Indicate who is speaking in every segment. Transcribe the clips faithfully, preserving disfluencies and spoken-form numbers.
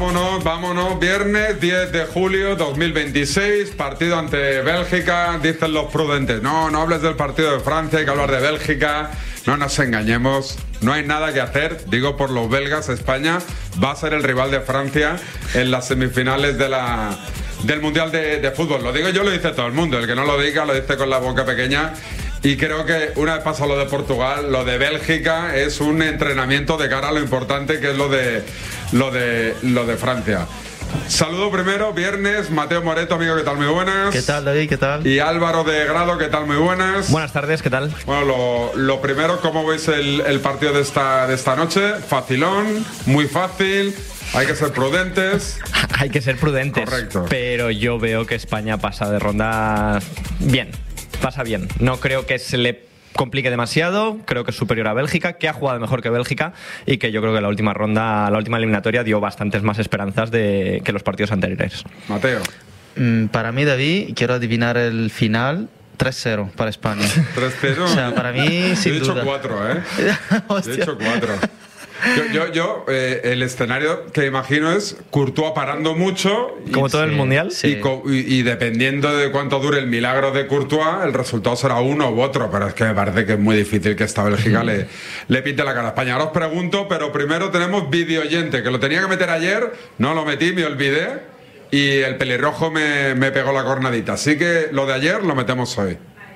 Speaker 1: Vámonos, vámonos. Viernes diez de julio dos mil veintiséis, partido ante Bélgica. Dicen los prudentes, no, no hables del partido de Francia, hay que hablar de Bélgica. No nos engañemos, no hay nada que hacer. Digo por los belgas, España va a ser el rival de Francia en las semifinales de la, del Mundial de, de Fútbol. Lo digo yo, lo dice todo el mundo. El que no lo diga, lo dice con la boca pequeña. Y creo que una vez pasado lo de Portugal, lo de Bélgica es un entrenamiento de cara a lo importante que es lo de, lo de, lo de Francia. Saludo primero, viernes, Mateo Moreto, amigo, ¿qué tal? Muy buenas.
Speaker 2: ¿Qué tal, David? ¿Qué tal?
Speaker 1: Y Álvaro de Grado, ¿qué tal? Muy buenas.
Speaker 2: Buenas tardes, ¿qué tal?
Speaker 1: Bueno, lo, lo primero, ¿cómo veis el, el partido de esta, de esta noche? Facilón, muy fácil. Hay que ser prudentes.
Speaker 2: Hay que ser prudentes.
Speaker 1: Correcto.
Speaker 2: Pero yo veo que España pasa de ronda bien. Pasa bien. No creo que se le complique demasiado. Creo que es superior a Bélgica, que ha jugado mejor que Bélgica y que yo creo que la última ronda, la última eliminatoria dio bastantes más esperanzas de que los partidos anteriores.
Speaker 1: Mateo.
Speaker 3: Mm, para mí, David, quiero adivinar el final. tres cero para España.
Speaker 1: tres cero.
Speaker 3: O sea, para mí, sin
Speaker 1: duda. Yo he dicho cuatro, ¿eh? Yo he dicho cuatro. Yo, yo, yo eh, el escenario que imagino es Courtois parando mucho.
Speaker 2: Como todo
Speaker 1: sí,
Speaker 2: el Mundial.
Speaker 1: Sí. Y, y, y dependiendo de cuánto dure el milagro de Courtois, el resultado será uno u otro. Pero es que me parece que es muy difícil que esta Bélgica le, le pinte la cara a España. Ahora os pregunto, pero primero tenemos video oyente, que lo tenía que meter ayer, no lo metí, me olvidé. Y el pelirrojo me, me pegó la cornadita. Así que lo de ayer lo metemos hoy.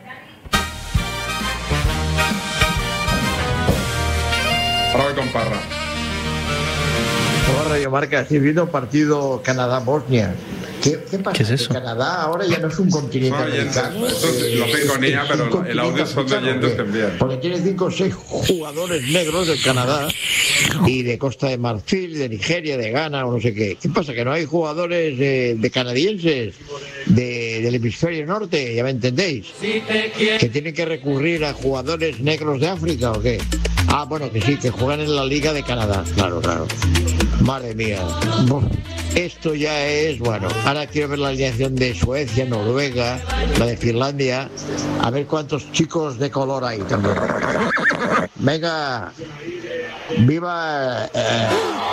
Speaker 1: Ahora voy con Parra.
Speaker 4: Hola, Radio Marca, estoy viendo partido Canadá-Bosnia. ¿Qué, ¿Qué pasa?
Speaker 2: ¿Qué es eso?
Speaker 4: Que Canadá ahora ya no es un continente americano.
Speaker 1: Eso sí, lo tengo ni idea, pero el audio son de oyentes que envían.
Speaker 4: Porque tiene cinco o seis jugadores negros del Canadá y de Costa de Marfil, de Nigeria, de Ghana o no sé qué. ¿Qué pasa? Que no hay jugadores eh, de canadienses de, del hemisferio norte, ya me entendéis. Que tienen que recurrir a jugadores negros de África o qué. Ah, bueno, que sí, que juegan en la Liga de Canadá. Claro, claro. Madre mía. Esto ya es, bueno, ahora quiero ver la alineación de Suecia, Noruega, la de Finlandia, a ver cuántos chicos de color hay también. Venga, viva, eh,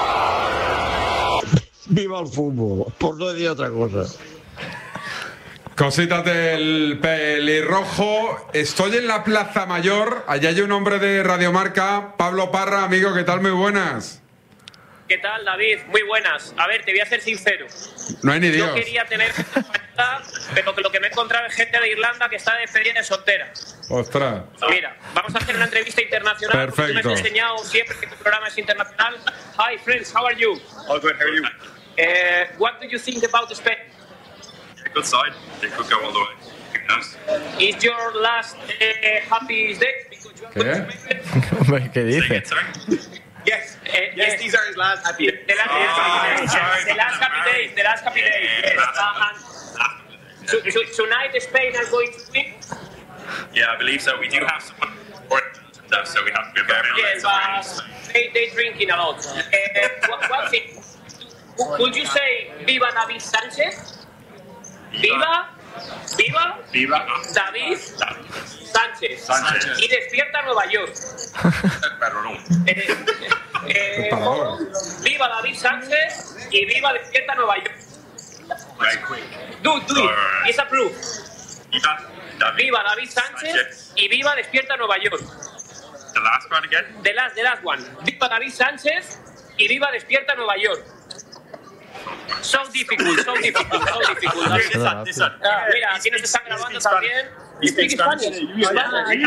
Speaker 4: viva el fútbol, por no decir otra cosa.
Speaker 1: Cositas del pelirrojo. Estoy en la Plaza Mayor, allá hay un hombre de Radiomarca, Pablo Parra, amigo, ¿qué tal? Muy buenas.
Speaker 5: ¿Qué tal, David? Muy buenas. A ver, te voy a ser sincero.
Speaker 1: No hay ni Dios.
Speaker 5: Yo quería tener gente española, pero que lo que me he encontrado es gente de Irlanda que está de despedida de soltera.
Speaker 1: Ostras.
Speaker 5: Mira, vamos a hacer una entrevista internacional.
Speaker 1: Perfecto.
Speaker 5: Tú me has enseñado siempre que tu programa es internacional. Hi, friends, how are you?
Speaker 6: All good, how are you?
Speaker 5: Uh, what do you think about Spain?
Speaker 6: Good side. They could go all the way. Nice.
Speaker 5: Is your last uh, happy day? Because you are going to Spain?
Speaker 2: ¿Qué dice?
Speaker 5: Yes, uh,
Speaker 6: Yes,
Speaker 5: yes.
Speaker 6: these are his last happy days.
Speaker 5: The last,
Speaker 6: Oh,
Speaker 5: yes,
Speaker 6: sorry.
Speaker 5: the last happy days. The last happy days. Yes. Uh, and so, so tonight Spain are going to win.
Speaker 6: Yeah, I believe so. We do have someone important, so we have to be very
Speaker 5: Yes, but they they drinking a lot. Uh, what, one thing, could you say Viva David Sánchez? Viva, Viva,
Speaker 6: Viva
Speaker 5: David Sánchez.
Speaker 6: Sánchez.
Speaker 5: Y despierta Nueva York.
Speaker 6: Perdón.
Speaker 5: Eh, eh,
Speaker 1: Parador.
Speaker 5: Viva David Sánchez y viva despierta Nueva York.
Speaker 6: Right.
Speaker 5: Do it, do it. It's a proof.
Speaker 6: Viva David.
Speaker 5: Viva David Sánchez y viva despierta Nueva York.
Speaker 6: The last one again.
Speaker 5: The last, the last one. Viva David Sánchez y viva despierta Nueva York. So difficult, so difficult, so difficult.
Speaker 6: This one, this one.
Speaker 5: Ah, mira, aquí nos están grabando también.
Speaker 6: You speak Spanish?
Speaker 5: You speak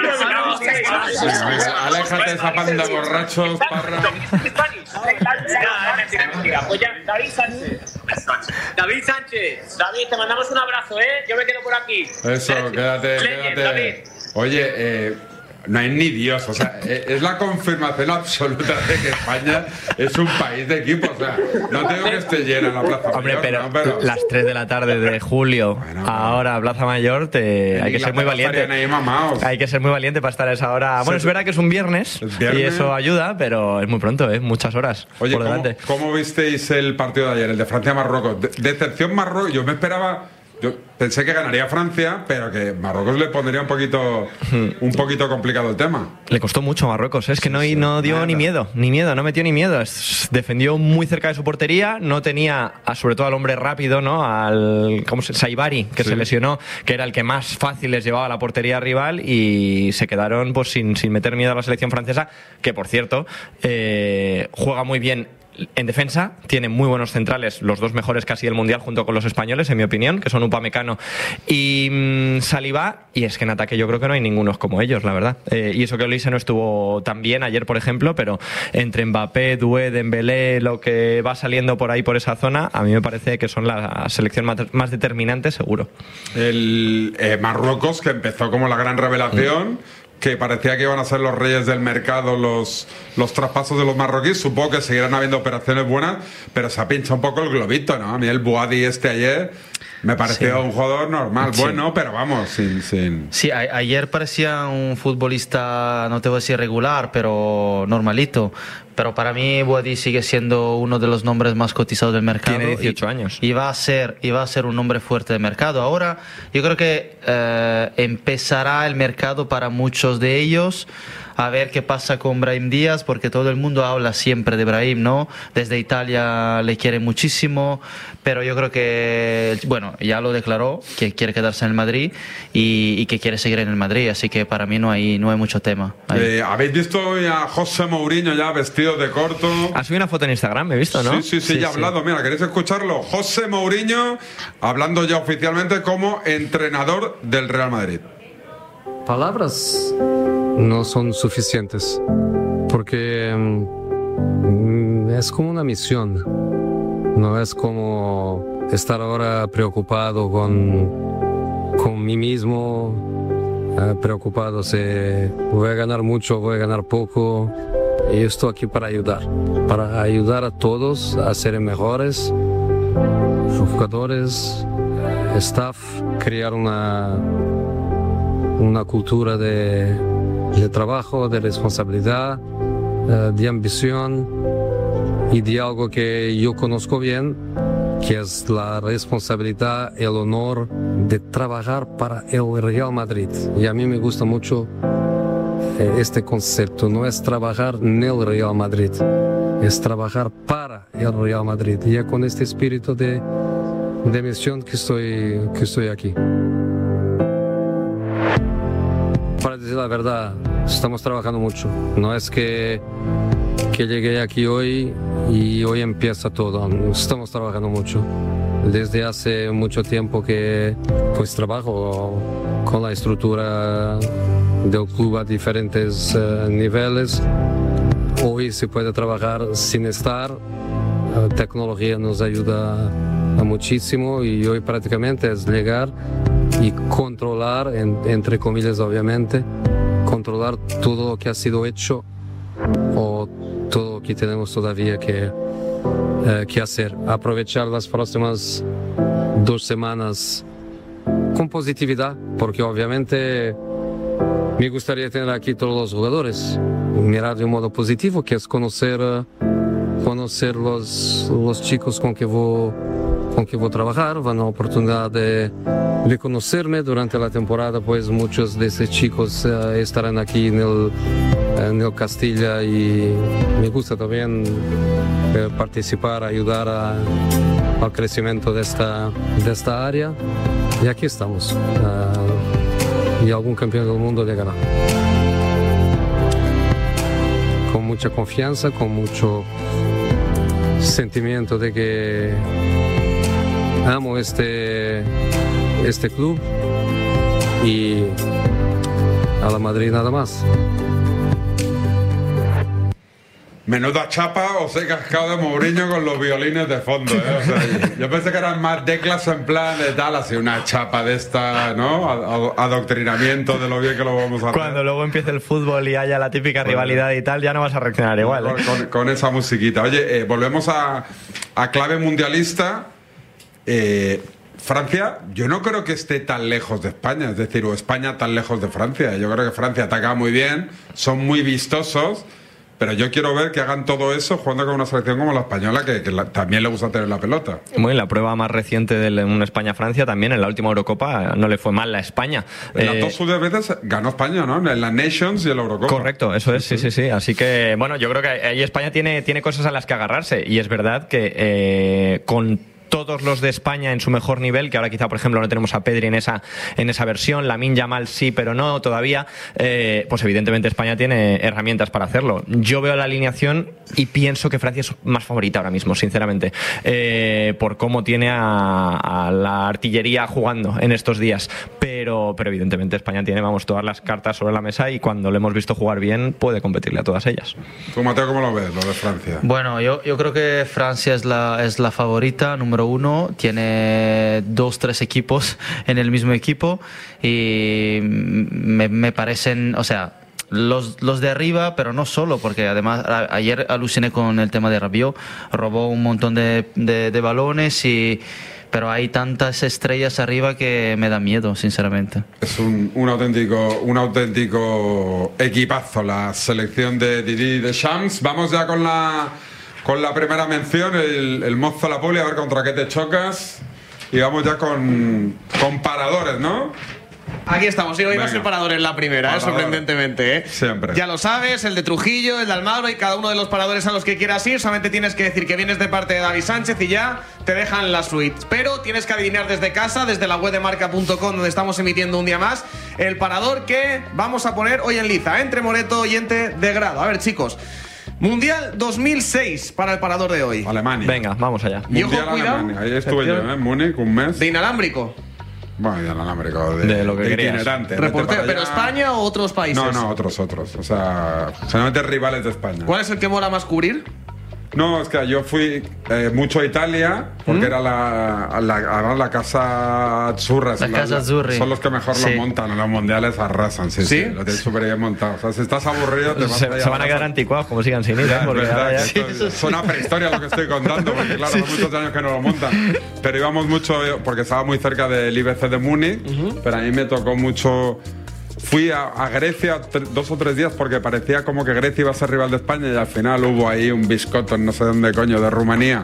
Speaker 5: Spanish?
Speaker 1: Aléjate de esa panda de borrachos, Parra.
Speaker 5: Spanish. No, mentira, mentira. Pues ya, David Sánchez. David Sánchez. David, te mandamos un abrazo, ¿eh? Yo me quedo por aquí.
Speaker 1: Eso, quédate,
Speaker 5: Legend,
Speaker 1: quédate.
Speaker 5: David.
Speaker 1: Oye, eh, no hay ni Dios, o sea, es la confirmación absoluta de que España es un país de equipo, o sea, no tengo que esté llena la Plaza Mayor.
Speaker 2: Hombre, pero,
Speaker 1: no, pero
Speaker 2: las tres de la tarde de julio,
Speaker 1: bueno,
Speaker 2: ahora Plaza Mayor, te, hay que ser muy valiente.
Speaker 1: Ahí mamaos.
Speaker 2: Hay que ser muy valiente para estar a esa hora. Bueno, es verdad que es un viernes,
Speaker 1: ¿Es viernes?
Speaker 2: y eso ayuda, pero es muy pronto, ¿eh? Muchas horas
Speaker 1: Oye,
Speaker 2: por
Speaker 1: ¿cómo,
Speaker 2: delante.
Speaker 1: ¿cómo visteis el partido de ayer, el de Francia-Marruecos? De, decepción Marruecos, yo me esperaba... Yo Yo pensé que ganaría Francia, pero que Marruecos le pondría un poquito, un poquito complicado el tema.
Speaker 2: Le costó mucho a Marruecos, ¿eh? Es que no,
Speaker 1: Sí,
Speaker 2: no dio
Speaker 1: nada.
Speaker 2: ni miedo, ni miedo, no metió ni miedo. Es- defendió muy cerca de su portería, no tenía, a- sobre todo al hombre rápido, ¿no? Al ¿cómo se? Saibari, que
Speaker 1: Sí.
Speaker 2: se lesionó, que era el que más fácil les llevaba a la portería rival y se quedaron pues sin, sin meter miedo a la selección francesa, que por cierto eh, juega muy bien en defensa, tiene muy buenos centrales, los dos mejores casi del Mundial junto con los españoles, en mi opinión, que son Upamecano y mm, Saliba, y es que en ataque yo creo que no hay ninguno como ellos, la verdad. Eh, y eso que Olise no estuvo tan bien ayer, por ejemplo, pero entre Mbappé, Doué, Dembélé, lo que va saliendo por ahí, por esa zona, a mí me parece que son la selección más, más determinante, seguro.
Speaker 1: El eh, Marruecos, que empezó como la gran revelación, que parecía que iban a ser los reyes del mercado los, los traspasos de los marroquíes. Supongo que seguirán habiendo operaciones buenas, pero se ha pinchado un poco el globito, ¿no? A mí el Boadi este ayer me pareció
Speaker 3: Sí.
Speaker 1: un jugador normal,
Speaker 3: Sí.
Speaker 1: bueno, pero vamos, sin... sin...
Speaker 3: Sí, a- ayer parecía un futbolista, no te voy a decir regular, pero normalito. Pero para mí Boadi sigue siendo uno de los nombres más cotizados del mercado.
Speaker 2: Tiene dieciocho
Speaker 3: y,
Speaker 2: años.
Speaker 3: Y va a ser, y va a ser un nombre fuerte del mercado. Ahora, yo creo que eh, empezará el mercado para muchos de ellos. A ver qué pasa con Brahim Díaz, porque todo el mundo habla siempre de Brahim, ¿no? Desde Italia le quiere muchísimo, pero yo creo que, bueno, ya lo declaró, que quiere quedarse en el Madrid y, y que quiere seguir en el Madrid, así que para mí no hay, no hay mucho tema. ahí.
Speaker 1: Eh, ¿Habéis visto hoy a José Mourinho ya vestido de corto?
Speaker 2: Ha subido una foto en Instagram, he visto, ¿no?
Speaker 1: Sí, sí, sí,
Speaker 3: Sí,
Speaker 1: ya ha
Speaker 3: sí.
Speaker 1: hablado. Mira, ¿queréis escucharlo? José Mourinho hablando ya oficialmente como entrenador del Real Madrid.
Speaker 7: Palabras no son suficientes porque mm, es como una misión, no es como estar ahora preocupado con, con mí mismo, eh, preocupado si voy a ganar mucho, voy a ganar poco. Y yo estoy aquí para ayudar, para ayudar a todos a ser mejores, jugadores, eh, staff, crear una una cultura de, de trabajo, de responsabilidad, eh, de ambición y de algo que yo conozco bien, que es la responsabilidad, el honor de trabajar para el Real Madrid. Y a mí me gusta mucho eh, este concepto, no es trabajar en el Real Madrid, es trabajar para el Real Madrid. Y es con este espíritu de, de misión que estoy, que estoy aquí. Para decir la verdad, estamos trabajando mucho. No es que, que llegué aquí hoy y hoy empieza todo. Estamos trabajando mucho. Desde hace mucho tiempo que pues trabajo con la estructura del club a diferentes uh, niveles. Hoy se puede trabajar sin estar. La tecnología nos ayuda muchísimo y hoy prácticamente es llegar y controlar, en, entre comillas obviamente, controlar todo lo que ha sido hecho o todo lo que tenemos todavía que, eh, que hacer. Aprovechar las próximas dos semanas con positividad, porque obviamente me gustaría tener aquí todos los jugadores, mirar de un modo positivo, que es conocer, conocer los, los chicos con que voy, con que voy a trabajar, van a la oportunidad de de conocerme durante la temporada, pues muchos de esos chicos uh, estarán aquí en el, en el Castilla y me gusta también uh, participar, ayudar a, al crecimiento de esta, de esta área y aquí estamos uh, y algún campeón del mundo llegará. Con mucha confianza, con mucho sentimiento de que amo este este club y a la Madrid nada más.
Speaker 1: Menuda chapa os he cascado de Mourinho con los violines de fondo, ¿eh? O sea, yo pensé que eran más teclas en plan de tal, así una chapa de esta, ¿no? A- a- Adoctrinamiento de lo bien que lo vamos a hacer.
Speaker 2: Cuando luego empiece el fútbol y haya la típica rivalidad y tal, ya no vas a reaccionar igual, ¿eh?
Speaker 1: Con, con- con esa musiquita. Oye, eh, volvemos a, a clave mundialista. Eh, Francia, yo no creo que esté tan lejos de España, es decir, o España tan lejos de Francia. Yo creo que Francia ataca muy bien, son muy vistosos, Pero yo quiero ver que hagan todo eso jugando con una selección como la española, que, que la, también le gusta tener la pelota.
Speaker 2: Bueno, la prueba más reciente de una España-Francia también, en la última Eurocopa, no le fue mal la España.
Speaker 1: En las
Speaker 2: Eh,
Speaker 1: dos últimas veces ganó España, ¿no? En la Nations y en la Eurocopa.
Speaker 2: Correcto, eso es, sí, sí, sí. Así que, bueno, yo creo que ahí España tiene, tiene cosas a las que agarrarse. Y es verdad que eh, con todos los de España en su mejor nivel, que ahora quizá, por ejemplo, no tenemos a Pedri en esa, en esa versión, Lamine Yamal sí, pero no todavía, eh, pues evidentemente España tiene herramientas para hacerlo. Yo veo la alineación y pienso que Francia es más favorita ahora mismo, sinceramente, eh, por cómo tiene a, a la artillería jugando en estos días. Pero, pero evidentemente España tiene, vamos, todas las cartas sobre la mesa y cuando le hemos visto jugar bien puede competirle a todas ellas.
Speaker 1: ¿Tú, Mateo, cómo lo ves, lo de Francia?
Speaker 3: Bueno, yo, yo creo que Francia es la, es la favorita, número uno. Tiene dos, tres equipos en el mismo equipo y me, me parecen, o sea, los, los de arriba, pero no solo, porque además a, ayer aluciné con el tema de Rabiot, robó un montón de, de, de balones y... Pero hay tantas estrellas arriba que me da miedo, sinceramente.
Speaker 1: Es un, un auténtico un auténtico equipazo la selección de Didier Deschamps. Vamos ya con la con la primera mención, el, el mozo la poli, a ver contra qué te chocas. Y vamos ya con, con paradores, ¿no?
Speaker 8: Aquí estamos, sí, hoy va a
Speaker 1: Venga.
Speaker 8: ser parador en la primera, eh,
Speaker 1: Parador.
Speaker 8: sorprendentemente. ¿eh?
Speaker 1: Siempre.
Speaker 8: Ya lo sabes, el de Trujillo, el de Almagro y cada uno de los paradores a los que quieras ir. Solamente tienes que decir que vienes de parte de David Sánchez y ya te dejan la suite. Pero tienes que adivinar desde casa, desde la web de marca punto com, donde estamos emitiendo un día más, el parador que vamos a poner hoy en liza, ¿eh? Entre Moreto y Ente de Grado. A ver, chicos. Mundial dos mil seis para el parador de hoy.
Speaker 1: Alemania.
Speaker 2: Venga, vamos allá.
Speaker 8: Y ojo,
Speaker 1: Mundial
Speaker 8: cuidado.
Speaker 1: Alemania. Ahí estuve yo, ¿eh? En Múnich, un mes.
Speaker 8: De inalámbrico.
Speaker 1: Bueno, ya inalámbrico, de,
Speaker 2: De lo que
Speaker 1: de
Speaker 2: querías.
Speaker 1: itinerante. Vete
Speaker 8: Reportero,
Speaker 1: para
Speaker 8: pero
Speaker 1: allá.
Speaker 8: España o otros países.
Speaker 1: No, no, otros, otros. O sea, generalmente rivales de España.
Speaker 8: ¿Cuál es el que mola más cubrir?
Speaker 1: No, es que yo fui eh, mucho a Italia, porque
Speaker 8: ¿Mm?
Speaker 1: era la, la, además la casa Azzurra.
Speaker 3: La casa Azzurri.
Speaker 1: Son los que mejor
Speaker 3: Sí.
Speaker 1: lo montan, en los mundiales arrasan. Sí, sí,
Speaker 8: ¿Sí?
Speaker 1: lo tienen súper bien montado. O sea, si estás aburrido, te vas
Speaker 2: Se,
Speaker 1: allá
Speaker 2: se van a
Speaker 1: la
Speaker 2: quedar
Speaker 1: casa.
Speaker 2: anticuados como sigan sin ir,
Speaker 1: Ya,
Speaker 2: ¿eh?
Speaker 1: es
Speaker 2: Porque
Speaker 1: verdad,
Speaker 2: ahora ya-
Speaker 1: que esto es una prehistoria lo que estoy contando, porque claro, hace muchos años que no lo montan. Pero íbamos mucho, porque estaba muy cerca del I B C de Múnich, pero a mí me tocó mucho. Fui a, a Grecia tre- dos o tres días porque parecía como que Grecia iba a ser rival de España y al final hubo ahí un biscotto en no sé dónde coño de Rumanía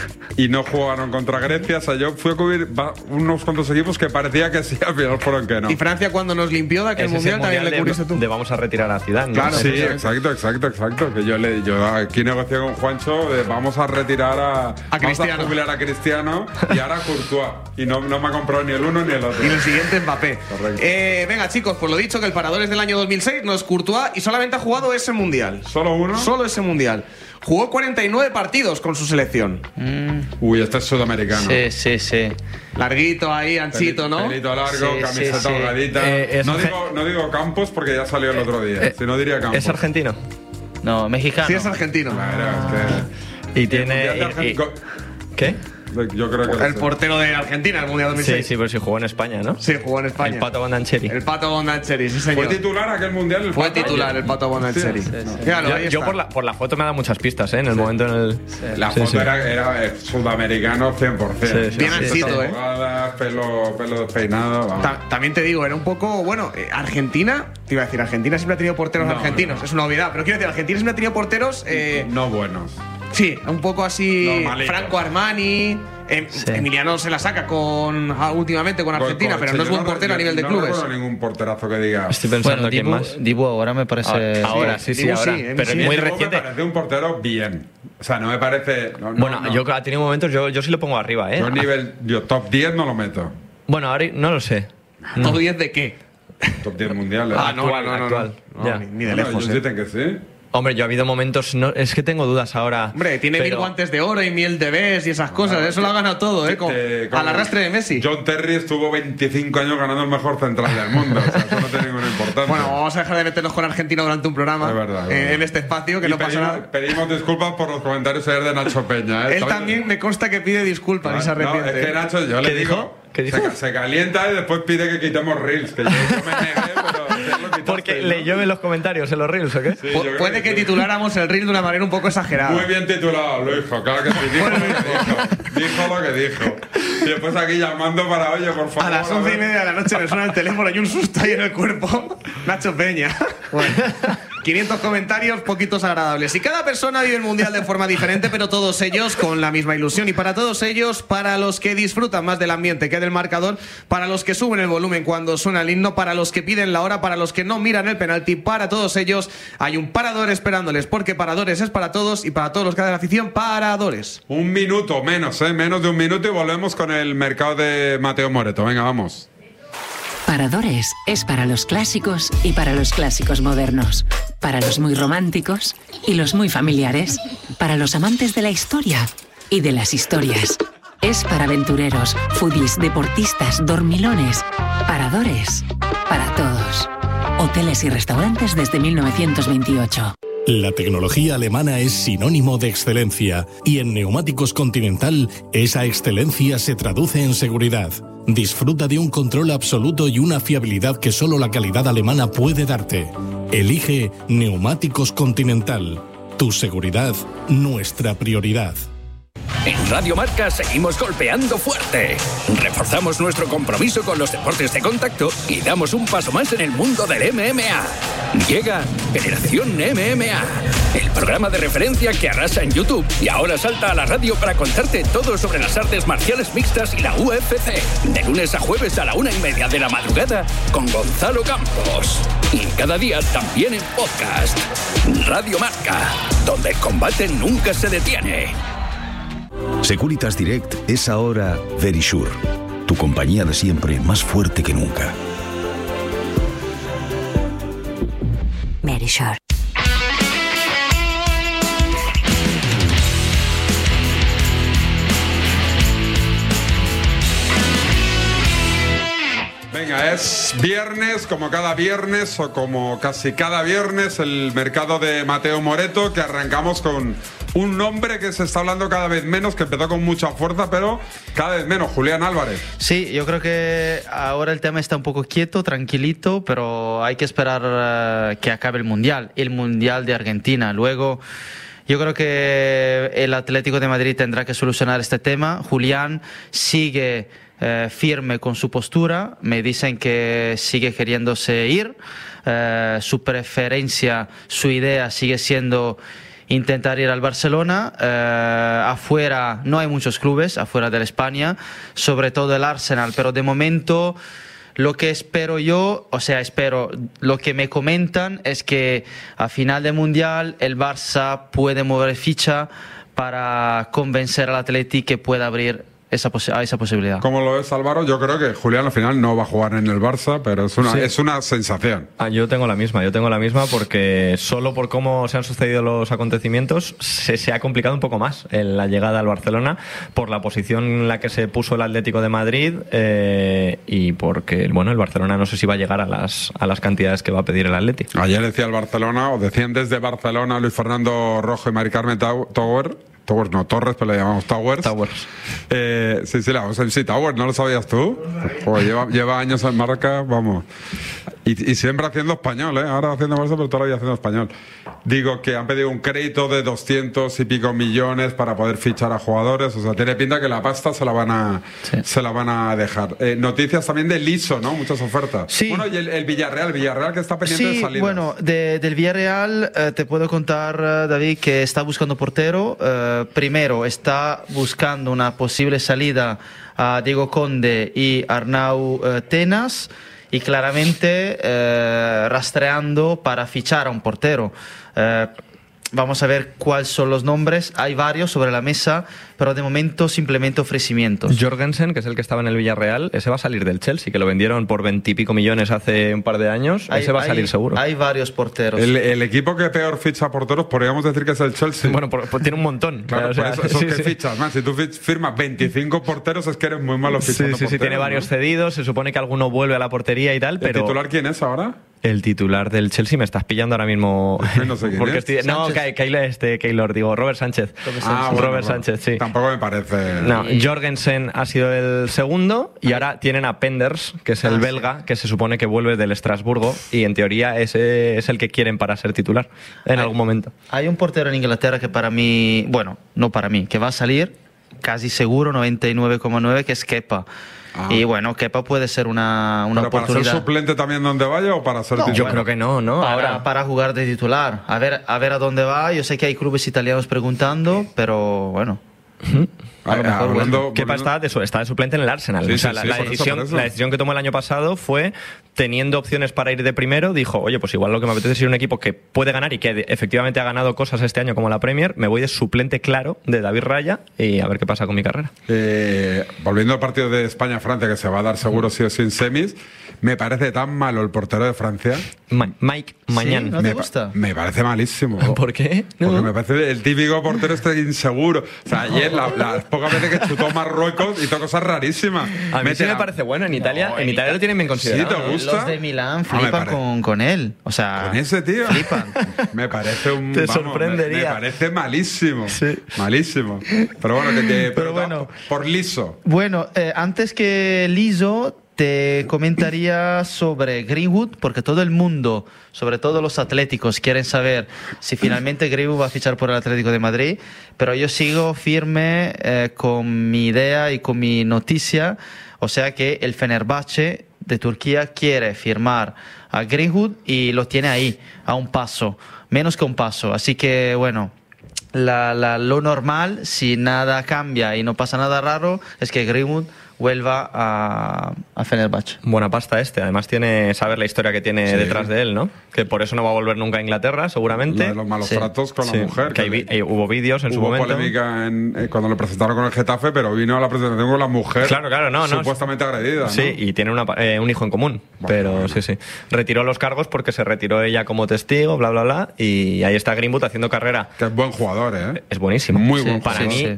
Speaker 1: y no jugaron contra Grecia. O sea, yo fui a cubrir va- unos cuantos equipos que parecía que sí, al final fueron que no.
Speaker 8: Y Francia, cuando nos limpió de aquel
Speaker 2: Ese es el
Speaker 8: mundial, también le
Speaker 2: de-
Speaker 8: cubriste tú.
Speaker 2: de vamos a retirar a Zidane, ¿no?
Speaker 8: Claro,
Speaker 1: Sí,
Speaker 2: Eso es-
Speaker 1: exacto, exacto, exacto. Que yo le, yo aquí negocié con Juancho de vamos a retirar a, vamos
Speaker 8: Cristiano.
Speaker 1: a jubilar a Cristiano y ahora a Courtois. Y no, no me ha comprado ni el uno ni el otro.
Speaker 8: Y el siguiente Mbappé.
Speaker 1: Correcto.
Speaker 8: Eh, venga, chicos, pues lo dicho, que el parador es del año dos mil seis, no es Courtois y solamente ha jugado ese mundial.
Speaker 1: ¿Solo uno?
Speaker 8: Solo ese mundial. Jugó cuarenta y nueve partidos con su selección.
Speaker 1: Uy, este es sudamericano.
Speaker 3: Sí, sí, sí.
Speaker 8: Larguito ahí, anchito, ¿no?
Speaker 1: Pelito largo,
Speaker 3: Sí,
Speaker 1: camiseta
Speaker 3: sí, sí.
Speaker 1: holgadita.
Speaker 2: Eh, es
Speaker 1: no,
Speaker 2: arge-
Speaker 1: digo, no digo Campos porque ya salió el otro día.
Speaker 2: Eh,
Speaker 1: si no diría Campos.
Speaker 2: ¿Es argentino?
Speaker 3: No, mexicano.
Speaker 8: Sí, es argentino.
Speaker 1: Claro, es
Speaker 2: Y
Speaker 1: que. el
Speaker 2: tiene...
Speaker 1: Mundial de
Speaker 2: y- y-
Speaker 1: Argen-
Speaker 2: ¿Qué?
Speaker 1: Yo creo que. lo
Speaker 8: El
Speaker 1: sé.
Speaker 8: portero de Argentina, el mundial dos mil
Speaker 2: Sí,
Speaker 8: seis.
Speaker 2: sí, pero sí jugó en España, ¿no?
Speaker 8: Sí, jugó en España.
Speaker 2: El Pato Bondancheri.
Speaker 8: El Pato Bondancheri, sí, señor.
Speaker 1: ¿Fue titular aquel mundial? El
Speaker 8: Fue
Speaker 1: Pato?
Speaker 8: titular el Pato Bondancheri.
Speaker 1: Sí, sí, sí.
Speaker 8: Míralo,
Speaker 2: Yo,
Speaker 8: ahí
Speaker 2: yo
Speaker 8: está.
Speaker 2: por, la, por la foto me da muchas pistas, ¿eh? En el momento en el...
Speaker 1: La
Speaker 2: Sí,
Speaker 1: foto
Speaker 2: sí.
Speaker 1: Era, era eh, sudamericano cien por ciento.
Speaker 2: Sí, sí,
Speaker 8: Bien
Speaker 2: sí.
Speaker 8: ansito, ¿eh?
Speaker 1: Abogadas, pelo, pelo despeinado. Vamos.
Speaker 8: Ta- También te digo, era un poco, bueno, eh, Argentina, te iba a decir, Argentina siempre ha tenido porteros
Speaker 1: No,
Speaker 8: argentinos,
Speaker 1: no.
Speaker 8: es una obviedad, pero quiero decir, Argentina siempre ha tenido porteros, eh,
Speaker 1: No buenos.
Speaker 8: sí, un poco así,
Speaker 1: Normalito.
Speaker 8: Franco Armani, em-
Speaker 3: Sí.
Speaker 8: Emiliano se la saca con ah, últimamente con Argentina,
Speaker 1: Con-
Speaker 8: pero
Speaker 1: con-
Speaker 8: no es buen
Speaker 1: yo
Speaker 8: portero a
Speaker 1: yo
Speaker 8: nivel de
Speaker 1: no
Speaker 8: clubes.
Speaker 1: recuerdo ningún porterazo que diga.
Speaker 2: Estoy pensando
Speaker 3: Bueno,
Speaker 2: quién
Speaker 3: Dibu,
Speaker 2: más.
Speaker 3: Dibu ahora me parece.
Speaker 2: Ahora, sí, sí,
Speaker 8: Dibu
Speaker 2: ahora.
Speaker 8: sí, Emi
Speaker 2: pero
Speaker 8: sí.
Speaker 2: es muy
Speaker 1: Dibu
Speaker 2: reciente.
Speaker 1: Me parece un portero bien. O sea, no me parece. no, no,
Speaker 2: Bueno,
Speaker 1: no.
Speaker 2: yo ha tenido momentos, yo, yo sí lo pongo arriba, ¿eh?
Speaker 1: Yo nivel. Yo top diez no lo meto.
Speaker 2: Bueno, ahora no lo sé.
Speaker 8: ¿Top diez de qué?
Speaker 1: Top diez mundiales.
Speaker 8: Ah, no,
Speaker 2: Actual,
Speaker 8: no, no, no,
Speaker 2: actual.
Speaker 8: no,
Speaker 2: Ya.
Speaker 8: ni, ni de
Speaker 1: Bueno,
Speaker 8: lejos.
Speaker 1: ellos
Speaker 8: eh.
Speaker 1: dicen que sí.
Speaker 2: Hombre, yo ha habido momentos, no, es que tengo dudas ahora.
Speaker 8: Hombre, tiene mil
Speaker 2: pero-
Speaker 8: guantes de oro y miel de bes y esas cosas, eso lo ha ganado todo, ¿eh? Con-
Speaker 1: Eh, como
Speaker 8: al arrastre de Messi.
Speaker 1: John Terry estuvo veinticinco años ganando el mejor central del mundo. O sea, eso no tiene ninguna importancia.
Speaker 8: Bueno, vamos a dejar de meternos con Argentina durante un programa
Speaker 1: Es verdad, es
Speaker 8: eh,
Speaker 1: verdad.
Speaker 8: en este espacio, que
Speaker 1: Y
Speaker 8: no pasa
Speaker 1: pedimos,
Speaker 8: nada.
Speaker 1: pedimos disculpas por los comentarios ayer de Nacho Peña. ¿eh?
Speaker 8: Él también me consta que pide disculpas y se
Speaker 1: No,
Speaker 8: arrepiente.
Speaker 1: es que Nacho, yo le
Speaker 2: ¿Qué
Speaker 1: digo.
Speaker 2: dijo? ¿Qué dijo?
Speaker 1: Se, ca- se calienta y después pide que quitemos reels. Que yo, yo me negué, pero. ya lo quitaste,
Speaker 2: Porque
Speaker 1: ¿no?
Speaker 2: le llueven los comentarios en los reels, ¿o qué?
Speaker 1: Sí,
Speaker 8: Pu-
Speaker 1: yo creo
Speaker 8: Puede que
Speaker 1: sí.
Speaker 8: tituláramos el reel de una manera un poco exagerada.
Speaker 1: Muy bien titulado, lo dijo, claro que sí. Dijo lo que dijo. Dijo lo que dijo. Y después aquí llamando para, oye, por favor.
Speaker 8: A las once y
Speaker 1: ver.
Speaker 8: media de la noche me suena el teléfono y un susto ahí en el cuerpo. Nacho Peña. Bueno. quinientos comentarios, poquitos agradables. Y cada persona vive el Mundial de forma diferente, pero todos ellos con la misma ilusión. Y para todos ellos, para los que disfrutan más del ambiente que del marcador, para los que suben el volumen cuando suena el himno, para los que piden la hora, para los que no miran el penalti, para todos ellos hay un parador esperándoles, porque Paradores es para todos y para todos los que hacen la afición, Paradores.
Speaker 1: Un minuto menos, ¿eh? Menos de un minuto y volvemos con el mercado de Mateo Moreto. Venga, vamos.
Speaker 9: Paradores es para los clásicos y para los clásicos modernos, para los muy románticos y los muy familiares, para los amantes de la historia y de las historias. Es para aventureros, foodies, deportistas, dormilones. Paradores, para todos. Hoteles y restaurantes desde mil novecientos veintiocho.
Speaker 10: La tecnología alemana es sinónimo de excelencia y en Neumáticos Continental esa excelencia se traduce en seguridad. Disfruta de un control absoluto y una fiabilidad que solo la calidad alemana puede darte. Elige Neumáticos Continental. Tu seguridad, nuestra prioridad.
Speaker 11: En Radio Marca seguimos golpeando fuerte. Reforzamos nuestro compromiso con los deportes de contacto y damos un paso más en el mundo del M M A. Llega Generación M M A, el programa de referencia que arrasa en YouTube y ahora salta a la radio para contarte todo sobre las artes marciales mixtas y la U F C. De lunes a jueves a la una y media de la madrugada con Gonzalo Campos. Y cada día también en podcast. Radio Marca, donde el combate nunca se detiene.
Speaker 12: Securitas Direct es ahora Verisure, tu compañía de siempre más fuerte que nunca.
Speaker 9: Verisure.
Speaker 1: Venga, es viernes, como cada viernes o como casi cada viernes, el mercado de Mateo Moreto, que arrancamos con un nombre que se está hablando cada vez menos, que empezó con mucha fuerza, pero cada vez menos, Julián Álvarez.
Speaker 3: Sí, yo creo que ahora el tema está un poco quieto, tranquilito, pero hay que esperar uh, que acabe el Mundial, el Mundial de Argentina. Luego, yo creo que el Atlético de Madrid tendrá que solucionar este tema. Julián sigue eh, firme con su postura, me dicen que sigue queriéndose ir, eh, su preferencia, su idea sigue siendo intentar ir al Barcelona. Eh, afuera no hay muchos clubes, afuera de España, sobre todo el Arsenal, pero de momento lo que espero yo, o sea, espero, lo que me comentan es que a final de Mundial el Barça puede mover ficha para convencer al Atleti que pueda abrir esa posi- a esa posibilidad.
Speaker 1: ¿Cómo lo ves, Álvaro? Yo creo que Julián al final no va a jugar en el Barça, pero es una,
Speaker 2: Sí.
Speaker 1: es una sensación.
Speaker 2: Ah, yo tengo la misma, yo tengo la misma porque solo por cómo se han sucedido los acontecimientos se, se ha complicado un poco más en la llegada al Barcelona por la posición en la que se puso el Atlético de Madrid eh, y porque bueno, el Barcelona no sé si va a llegar a las, a las cantidades que va a pedir el Atlético.
Speaker 1: Ayer decía el Barcelona, o decían desde Barcelona Luis Fernando Rojo y Mari Carmen Tau- Tower. Towers, no Torres, pero le llamamos Towers.
Speaker 2: Towers.
Speaker 1: Eh, sí, sí, la vamos a decir, sí, Towers, ¿no lo sabías tú? Joder, lleva, lleva años en marca, vamos. Y, y siempre haciendo español, ¿eh? Ahora haciendo Barça, pero todavía haciendo español. Digo que han pedido un crédito de doscientos y pico millones para poder fichar a jugadores. O sea, tiene pinta que la pasta se la van a, sí. se la van a dejar. Eh, noticias también de Liso, ¿no? Muchas ofertas.
Speaker 3: Sí.
Speaker 1: Bueno, y el, el Villarreal, Villarreal que está pendiente
Speaker 3: sí,
Speaker 1: de salidas.
Speaker 3: Bueno, de, del Villarreal eh, te puedo contar, eh, David, que está buscando portero. Eh, primero, está buscando una posible salida a Diego Conde y Arnau eh, Tenas. Y claramente eh, rastreando para fichar a un portero. Eh, vamos a ver cuáles son los nombres. Hay varios sobre la mesa, pero de momento simplemente ofrecimientos.
Speaker 2: Jorgensen, que es el que estaba en el Villarreal, ese va a salir del Chelsea, que lo vendieron por veintipico millones hace un par de años.
Speaker 3: Hay,
Speaker 2: ese va a salir
Speaker 3: hay,
Speaker 2: seguro.
Speaker 3: Hay varios porteros.
Speaker 1: El, el equipo que peor ficha porteros, podríamos decir que es el Chelsea.
Speaker 2: Bueno, por, por, tiene un montón.
Speaker 1: Claro,
Speaker 2: o sea,
Speaker 1: por eso, esos
Speaker 2: sí,
Speaker 1: que
Speaker 2: sí.
Speaker 1: fichas, man, si tú firmas veinticinco porteros es que eres muy malo fichando
Speaker 2: Sí, sí, sí,
Speaker 1: porteros,
Speaker 2: tiene varios
Speaker 1: ¿no?
Speaker 2: cedidos, se supone que alguno vuelve a la portería y tal, pero...
Speaker 1: ¿El titular quién es ahora?
Speaker 2: El titular del Chelsea me estás pillando ahora mismo.
Speaker 1: No sé quién
Speaker 2: porque
Speaker 1: es.
Speaker 2: Estoy... No, Keylor, este, Keylor, digo, Robert Sánchez.
Speaker 1: Ah, bueno,
Speaker 2: Robert
Speaker 1: bueno.
Speaker 2: Sánchez, sí.
Speaker 1: Tampoco me parece.
Speaker 2: No, Jorgensen ha sido el segundo y ahora tienen a Penders, que es el
Speaker 3: Ah,
Speaker 2: belga, que se supone que vuelve del Estrasburgo y en teoría ese es el que quieren para ser titular en
Speaker 3: hay,
Speaker 2: algún momento.
Speaker 3: Hay un portero en Inglaterra que para mí, bueno, no para mí, que va a salir casi seguro, noventa y nueve coma nueve, que es Kepa.
Speaker 1: Ah.
Speaker 3: Y bueno, Kepa puede ser una, una
Speaker 1: ¿Pero para
Speaker 3: oportunidad.
Speaker 1: ser suplente también donde vaya o para ser
Speaker 3: No,
Speaker 1: titular?
Speaker 2: Yo creo que no, ¿no?
Speaker 3: Para,
Speaker 2: Ahora.
Speaker 3: para jugar de titular. A ver, a ver a dónde va. Yo sé que hay clubes italianos preguntando, pero bueno. A lo
Speaker 1: Ah,
Speaker 3: mejor
Speaker 1: hablando-
Speaker 3: vuelve.
Speaker 2: Kepa está de, su- está de suplente en el Arsenal.
Speaker 1: Sí,
Speaker 2: o sea,
Speaker 1: sí,
Speaker 2: la,
Speaker 1: sí,
Speaker 2: la
Speaker 1: por eso,
Speaker 2: decisión,
Speaker 1: por eso.
Speaker 2: la decisión que tomó el año pasado fue, teniendo opciones para ir de primero, dijo, oye, pues igual lo que me apetece es ir a un equipo que puede ganar y que de- efectivamente ha ganado cosas este año como la Premier, me voy de suplente claro de David Raya y a ver qué pasa con mi carrera.
Speaker 1: Eh, volviendo al partido de España-Francia, que se va a dar seguro sí o sí en semis, me parece tan malo el portero de Francia.
Speaker 2: Ma- Mike Mañán.
Speaker 3: ¿No te
Speaker 1: me, pa-
Speaker 3: gusta?
Speaker 1: me parece malísimo.
Speaker 2: ¿Por qué?
Speaker 1: Porque me parece el típico portero este inseguro. O sea, ayer la- las pocas veces que chutó Marruecos hizo cosas rarísimas.
Speaker 2: A mí
Speaker 1: Mete
Speaker 2: sí me
Speaker 1: la-
Speaker 2: parece bueno. En Italia,
Speaker 3: No,
Speaker 2: en
Speaker 3: en
Speaker 2: Italia lo tienen bien considerado.
Speaker 1: ¿Sí te
Speaker 2: ¿no?
Speaker 1: gusta?
Speaker 3: Los de Milán
Speaker 1: No, me
Speaker 3: flipan
Speaker 1: parece-
Speaker 3: con, con él. O sea,
Speaker 1: Con ese tío.
Speaker 3: Flipan.
Speaker 1: Me parece un.
Speaker 2: Te
Speaker 1: vamos,
Speaker 2: sorprendería.
Speaker 1: Me, me parece malísimo.
Speaker 2: Sí.
Speaker 1: Malísimo. Pero bueno, que, que- pero
Speaker 3: bueno.
Speaker 1: por liso.
Speaker 3: Bueno, eh, antes que Liso, te comentaría sobre Greenwood, porque todo el mundo, sobre todo los atléticos, quieren saber si finalmente Greenwood va a fichar por el Atlético de Madrid, pero yo sigo firme eh, con mi idea y con mi noticia, o sea que el Fenerbahce de Turquía quiere firmar a Greenwood y lo tiene ahí, a un paso, menos que un paso, así que bueno. La, la- lo normal, si nada cambia y no pasa nada raro, es que Greenwood vuelva a, a Fenerbahce.
Speaker 2: Buena pasta este. Además tiene saber la historia que tiene
Speaker 1: Sí.
Speaker 2: detrás de él, ¿no? Que por eso no va a volver nunca a Inglaterra, seguramente.
Speaker 1: Lo de los malos
Speaker 3: Sí.
Speaker 1: tratos con
Speaker 2: Sí,
Speaker 1: la mujer.
Speaker 2: que hay vi- eh, hubo vídeos en su
Speaker 1: Hubo
Speaker 2: momento.
Speaker 1: polémica en- eh, cuando lo presentaron con el Getafe, pero vino a la presentación con la mujer.
Speaker 2: Claro, claro, no, no.
Speaker 1: Supuestamente agredida. ¿no?
Speaker 2: Sí, y tiene una pa- eh, un hijo en común.
Speaker 1: Bueno,
Speaker 2: pero
Speaker 1: bueno.
Speaker 2: sí, sí. Retiró los cargos porque se retiró ella como testigo, bla, bla, bla. Y ahí está Greenwood haciendo carrera.
Speaker 1: Que es buen jugador, ¿eh?
Speaker 2: Es buenísimo.
Speaker 1: Muy
Speaker 3: Sí,
Speaker 1: buen
Speaker 2: Para
Speaker 1: jugador.
Speaker 2: mí.
Speaker 3: sí.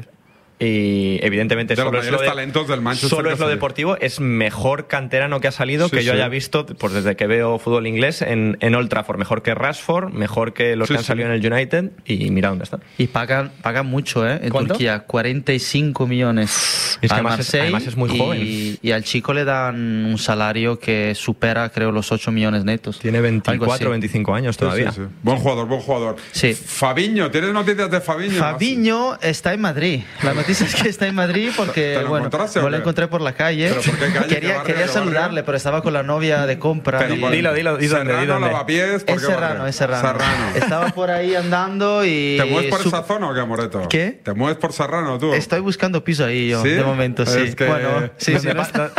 Speaker 2: Y evidentemente
Speaker 1: De los
Speaker 2: solo es lo
Speaker 1: mayores
Speaker 2: de,
Speaker 1: talentos del Manchester
Speaker 2: solo es lo
Speaker 1: City.
Speaker 2: deportivo, es mejor canterano que ha salido
Speaker 1: Sí,
Speaker 2: que yo
Speaker 1: sí.
Speaker 2: haya visto pues desde que veo fútbol inglés en, en Old Trafford. Mejor que Rashford, mejor que los
Speaker 1: Sí,
Speaker 2: que han
Speaker 1: sí.
Speaker 2: salido en el United y mira dónde está.
Speaker 3: Y pagan, pagan mucho, ¿eh? En
Speaker 2: ¿Cuánto?
Speaker 3: Turquía, cuarenta y cinco millones.
Speaker 2: Es que
Speaker 3: al
Speaker 2: además es-
Speaker 3: Marseille,
Speaker 2: además es muy
Speaker 3: y,
Speaker 2: joven.
Speaker 3: Y al chico le dan un salario que supera, creo, los ocho millones netos.
Speaker 2: Tiene
Speaker 3: Algo
Speaker 2: veinticuatro,
Speaker 3: así.
Speaker 2: veinticinco años
Speaker 1: Sí,
Speaker 2: todavía.
Speaker 1: sí, sí. Buen jugador, buen jugador.
Speaker 3: Sí.
Speaker 1: Fabiño, ¿tienes noticias de Fabiño?
Speaker 3: Fabiño está en Madrid. La noticia es que está en Madrid porque,
Speaker 1: ¿Te lo
Speaker 3: bueno,
Speaker 1: encontraste o
Speaker 3: me lo
Speaker 1: qué?
Speaker 3: encontré por la calle.
Speaker 1: ¿Pero por qué calle? ¿Qué
Speaker 3: Quería,
Speaker 1: barrio?
Speaker 3: quería
Speaker 1: ¿Qué
Speaker 3: saludarle,
Speaker 1: barrio?
Speaker 3: pero estaba con la novia de compra.
Speaker 1: Pero
Speaker 3: y-
Speaker 1: por-
Speaker 2: Dilo, dilo, di dónde, di
Speaker 1: Serrano,
Speaker 2: dónde.
Speaker 1: Lavapiés, ¿por
Speaker 3: Es
Speaker 1: qué
Speaker 3: Serrano,
Speaker 1: barrio?
Speaker 3: es Serrano.
Speaker 1: Serrano.
Speaker 3: Estaba por ahí andando y...
Speaker 1: ¿Te mueves por
Speaker 3: su-
Speaker 1: esa zona o qué, Moreto?
Speaker 3: ¿Qué?
Speaker 1: ¿Te mueves por Serrano tú?
Speaker 3: Estoy buscando piso ahí yo,
Speaker 1: ¿Sí?
Speaker 3: de momento, sí.
Speaker 1: Es que-
Speaker 3: Bueno, sí, sí,
Speaker 2: ¿Dónde
Speaker 3: no
Speaker 2: vas?
Speaker 3: está-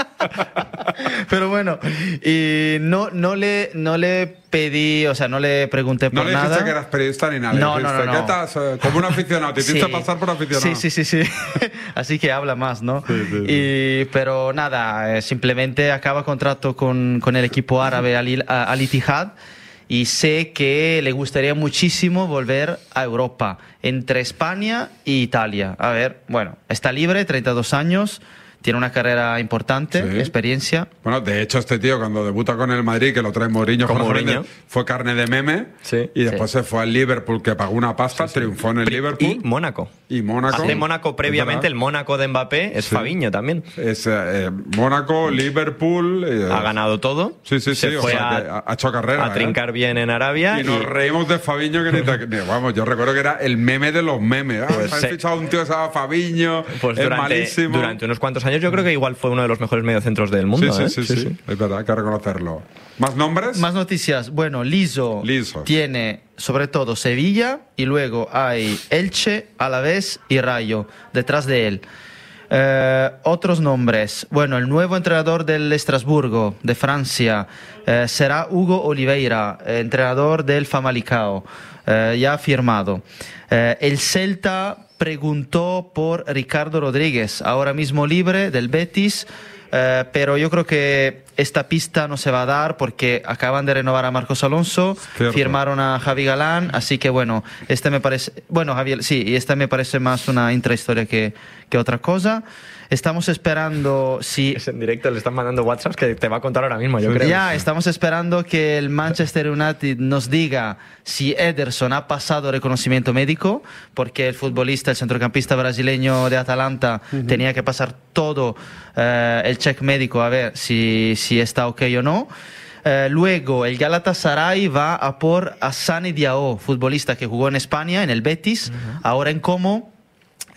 Speaker 3: Pero bueno, y no, no, le, no le pedí, o sea, no le pregunté
Speaker 1: No
Speaker 3: por
Speaker 1: le
Speaker 3: nada.
Speaker 1: dijiste que eras periodista ni nada. le
Speaker 3: No, no,
Speaker 1: dijiste,
Speaker 3: no,
Speaker 1: ¿qué
Speaker 3: no.
Speaker 1: estás? Eh, Como un aficionado, te hiciste
Speaker 3: Sí.
Speaker 1: pasar por aficionado.
Speaker 3: Sí, sí, sí, sí. Así que habla más, ¿no?
Speaker 1: Sí, sí, sí.
Speaker 3: Y, pero nada, eh, simplemente acaba contrato con, con el equipo árabe Al, Hil- a- Al Ittihad y sé que le gustaría muchísimo volver a Europa, entre España e Italia. A ver, bueno, está libre, treinta y dos años, tiene una carrera importante,
Speaker 1: Sí.
Speaker 3: experiencia.
Speaker 1: Bueno, de hecho, este tío, cuando debuta con el Madrid, que lo trae Mourinho,
Speaker 2: Con
Speaker 1: Jorge
Speaker 2: Mourinho.
Speaker 1: Méndez, fue carne de meme.
Speaker 2: Sí.
Speaker 1: Y después se fue al Liverpool, que pagó una pasta, triunfó en el Liverpool.
Speaker 2: Y Mónaco.
Speaker 1: Y Mónaco.
Speaker 2: Hace Mónaco previamente, el Mónaco de Mbappé es
Speaker 1: Sí.
Speaker 2: Fabiño también.
Speaker 1: Es eh, eh, Mónaco, Liverpool. eh,
Speaker 2: Ha ganado todo.
Speaker 1: Sí, sí,
Speaker 2: Se
Speaker 1: sí. O
Speaker 2: fue
Speaker 1: sea,
Speaker 2: a-
Speaker 1: que ha ha hecho carrera.
Speaker 2: a
Speaker 1: ¿eh?
Speaker 2: trincar bien en Arabia.
Speaker 1: Y nos reímos de Fabiño, que ni te- ni- vamos, yo recuerdo que era el meme de los memes. Ah,
Speaker 2: Pues
Speaker 1: han
Speaker 2: sí.
Speaker 1: fichado a un tío que se llama Fabiño,
Speaker 2: Pues
Speaker 1: es
Speaker 2: durante,
Speaker 1: malísimo.
Speaker 2: durante unos cuantos años yo creo que igual fue uno de los mejores mediocentros del mundo.
Speaker 1: sí,
Speaker 2: ¿eh?
Speaker 1: sí, sí, sí, es verdad, hay que reconocerlo. ¿Más nombres?
Speaker 3: Más noticias. Bueno, Liso
Speaker 1: Liso.
Speaker 3: tiene sobre todo Sevilla y luego hay Elche, Alavés y Rayo detrás de él. Eh, otros nombres. Bueno, el nuevo entrenador del Estrasburgo de Francia eh, será Hugo Oliveira, eh, entrenador del Famalicão, eh, ya firmado. Eh, el Celta preguntó por Ricardo Rodríguez, ahora mismo libre del Betis. Eh, pero yo creo que esta pista no se va a dar porque acaban de renovar a Marcos Alonso,
Speaker 1: Cierto.
Speaker 3: firmaron a Javi Galán, así que bueno, este me parece, bueno, Javier, sí, y esta me parece más una intrahistoria que, que otra cosa. Estamos esperando si
Speaker 2: Es en directo, le están mandando WhatsApps que te va a contar ahora mismo, yo creo.
Speaker 3: ya estamos esperando que el Manchester United nos diga si Ederson ha pasado reconocimiento médico, porque el futbolista, el centrocampista brasileño de Atalanta, tenía que pasar todo eh, el check médico a ver si, si está ok o no. Eh, luego, el Galatasaray va a por a Sane Diao, futbolista que jugó en España, en el Betis, ahora en Como.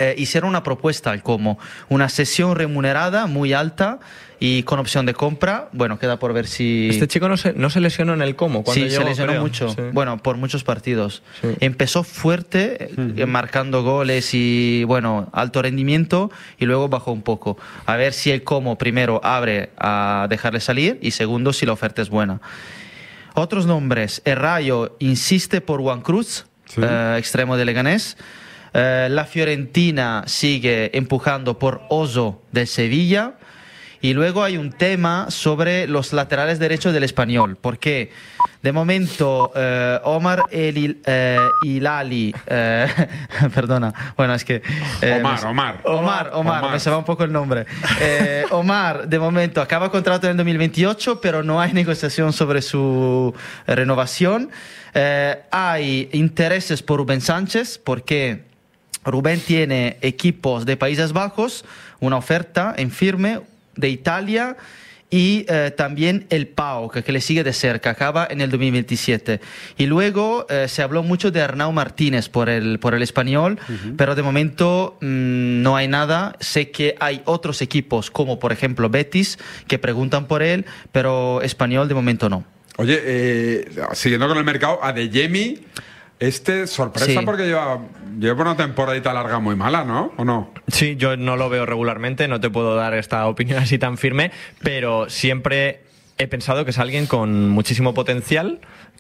Speaker 3: eh, hicieron una propuesta al Como, una sesión remunerada muy alta y con opción de compra. Bueno, queda por ver si...
Speaker 2: Este chico no se, no se lesionó en el Como cuando
Speaker 3: Sí,
Speaker 2: llegó,
Speaker 3: se lesionó
Speaker 2: creo.
Speaker 3: mucho.
Speaker 2: Sí.
Speaker 3: Bueno, por muchos partidos.
Speaker 2: Sí.
Speaker 3: Empezó fuerte, eh, marcando goles y, bueno, alto rendimiento, y luego bajó un poco. A ver si el Como, primero, abre a dejarle salir, y segundo, si la oferta es buena. Otros nombres. El Rayo insiste por Juan Cruz,
Speaker 1: Sí.
Speaker 3: eh, extremo de Leganés. Eh, la Fiorentina sigue empujando por Oso del Sevilla. Y luego hay un tema sobre los laterales derechos del Español, porque de momento eh, Omar El eh, Hilali, eh, perdona, bueno, es que... eh,
Speaker 1: Omar,
Speaker 3: me-
Speaker 1: Omar.
Speaker 3: Omar, Omar,
Speaker 1: Omar.
Speaker 3: me se va un poco el nombre. Eh, Omar, de momento, acaba contrato en el dos mil veintiocho, pero no hay negociación sobre su eh, renovación. Eh, hay intereses por Rubén Sánchez, porque Rubén tiene equipos de Países Bajos, una oferta en firme de Italia, y eh, también el P A O K, que le sigue de cerca, acaba en el dos mil veintisiete. Y luego eh, se habló mucho de Arnau Martínez por el, por el Español, pero de momento mmm, no hay nada. Sé que hay otros equipos, como por ejemplo Betis, que preguntan por él, pero Español de momento no.
Speaker 1: Oye, eh, siguiendo con el mercado, Adeyemi, este sorpresa
Speaker 3: Sí.
Speaker 1: porque lleva, lleva una temporadita larga muy mala, ¿no? ¿O no?
Speaker 2: Sí, yo no lo veo regularmente, no te puedo dar esta opinión así tan firme, pero siempre he pensado que es alguien con muchísimo potencial,